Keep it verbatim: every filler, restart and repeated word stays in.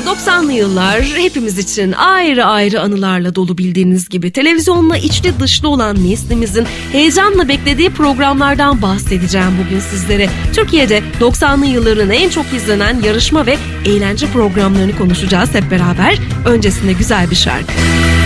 doksanlı yıllar hepimiz için ayrı ayrı anılarla dolu, bildiğiniz gibi. Televizyonla içli dışlı olan neslimizin heyecanla beklediği programlardan bahsedeceğim bugün sizlere. Türkiye'de doksanlı yılların en çok izlenen yarışma ve eğlence programlarını konuşacağız hep beraber. Öncesinde güzel bir şarkı.